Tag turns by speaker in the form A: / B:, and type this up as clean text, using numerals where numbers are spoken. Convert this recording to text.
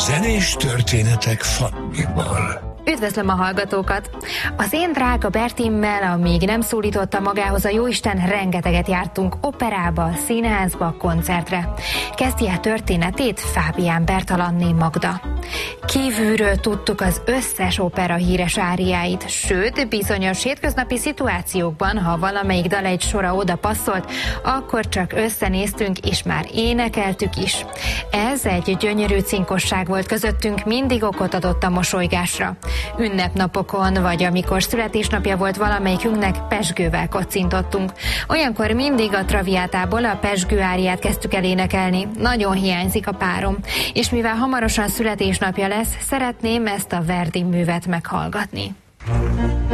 A: Zenés történetek Fatmiból.
B: Üdvözlöm a hallgatókat! Az én drága Bertimmel, amíg nem szólította magához a jóisten, rengeteget jártunk operába, színházba, koncertre. Kezdi a történetét Fábián Bertalanné Magda. Kívülről tudtuk az összes opera híres áriáit, sőt, bizonyos hétköznapi szituációkban, ha valamelyik dal egy sora oda passzolt, akkor csak összenéztünk, és már énekeltük is. Ez egy gyönyörű cinkosság volt közöttünk, mindig okot adott a mosolygásra. Ünnepnapokon, vagy amikor születésnapja volt valamelyikünknek, pezsgővel kocintottunk. Olyankor mindig a Traviátából a pezsgő áriát kezdtük el énekelni. Nagyon hiányzik a párom, és mivel hamarosan születésnapja lesz, szeretném ezt a Verdi művet meghallgatni.